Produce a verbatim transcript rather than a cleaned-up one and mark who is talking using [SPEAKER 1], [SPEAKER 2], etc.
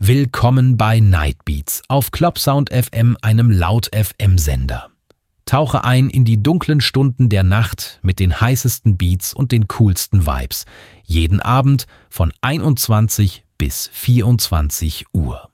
[SPEAKER 1] Willkommen bei Nightbeats auf Clubsound F M, einem Laut-F M-Sender. Tauche ein in die dunklen Stunden der Nacht mit den heißesten Beats und den coolsten Vibes. Jeden Abend von einundzwanzig bis vierundzwanzig Uhr.